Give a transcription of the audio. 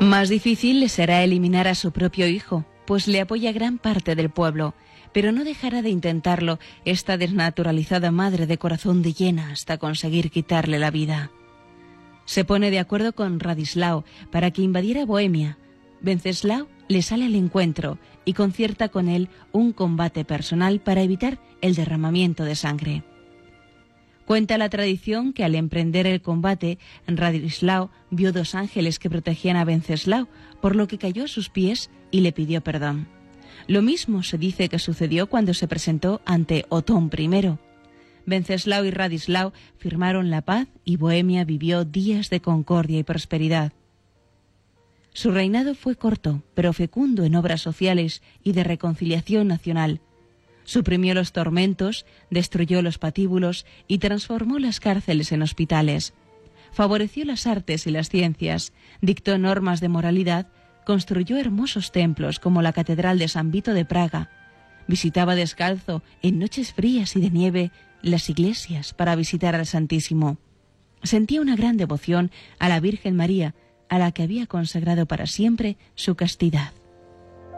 Más difícil le será eliminar a su propio hijo, pues le apoya gran parte del pueblo, pero no dejará de intentarlo esta desnaturalizada madre de corazón de hiena hasta conseguir quitarle la vida. Se pone de acuerdo con Radislao para que invadiera Bohemia. Wenceslao le sale al encuentro y concierta con él un combate personal para evitar el derramamiento de sangre. Cuenta la tradición que al emprender el combate, Radislao vio dos ángeles que protegían a Wenceslao, por lo que cayó a sus pies y le pidió perdón. Lo mismo se dice que sucedió cuando se presentó ante Otón I. Wenceslao y Radislao firmaron la paz y Bohemia vivió días de concordia y prosperidad. Su reinado fue corto, pero fecundo en obras sociales y de reconciliación nacional. Suprimió los tormentos, destruyó los patíbulos y transformó las cárceles en hospitales. Favoreció las artes y las ciencias, dictó normas de moralidad, construyó hermosos templos como la Catedral de San Vito de Praga. Visitaba descalzo, en noches frías y de nieve, las iglesias para visitar al Santísimo. Sentía una gran devoción a la Virgen María, a la que había consagrado para siempre su castidad.